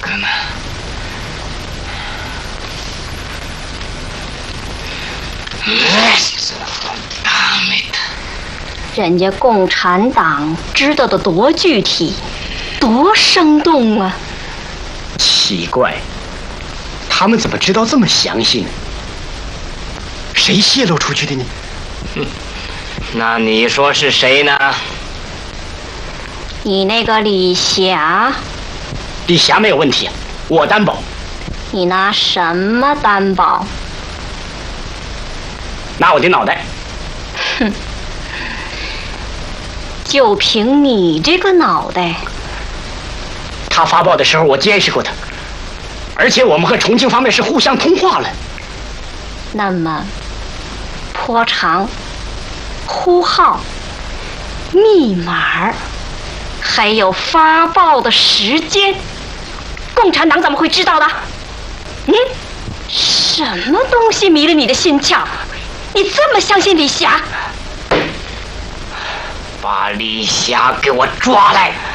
呢？ 人家共产党知道的多具体，多生动啊！ 奇怪，他们怎么知道这么详细呢？谁泄露出去的呢？ 那你说是谁呢？ 你那个李霞。 李霞没有问题，我担保。 你拿什么担保？ 拿我的脑袋。 哼，就凭你这个脑袋。 他发报的时候我监视过他，而且我们和重庆方面是互相通话了。 那么波长、呼号、密码还有发报的时间，共产党怎么会知道的？什么东西迷了你的心窍？你这么相信李霞？ 把李霞给我抓来！